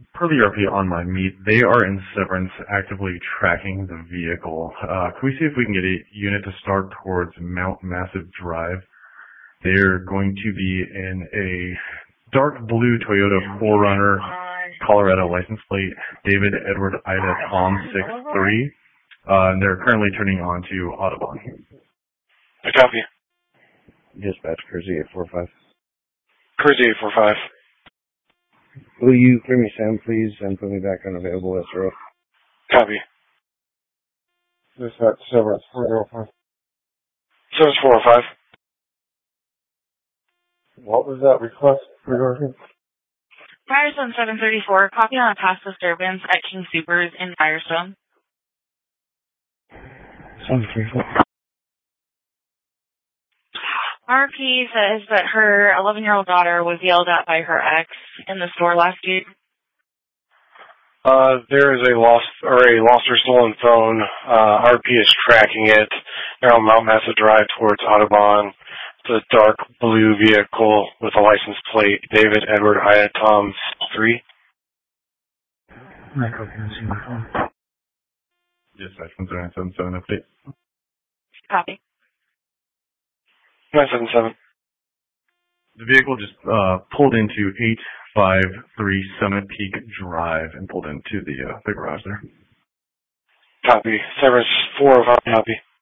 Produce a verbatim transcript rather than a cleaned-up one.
per the R P on my meet, they are in Severance actively tracking the vehicle. Uh, can we see if we can get a unit to start towards Mount Massive Drive? They're going to be in a dark blue Toyota four runner, Colorado license plate, David Edward Ida Tom six three. Uh, and they're currently turning on to Audubon. I copy. Dispatch, Kersey eight four five. Kersey eight four five. Will you clear me Sam, please, and put me back on available S R O? Copy. Dispatch, Severance four zero five. Severance four oh five. What was that request regarding? Firestone seven thirty-four, copy on a past disturbance at King Supers in Firestone. seven three four. R P says that her eleven-year-old daughter was yelled at by her ex in the store last week. Uh, there is a lost or a lost or stolen phone. Uh, R P is tracking it. They're on Mount Massive Drive towards Audubon. It's a dark blue vehicle with a license plate, David Edward Ida Tom three. Michael, can I see my phone? Dispatch one seven seven seven update. Copy. nine seven seven. The vehicle just uh, pulled into eight five three Summit Peak Drive and pulled into the uh, the garage there. Copy. Severance four oh five. Copy.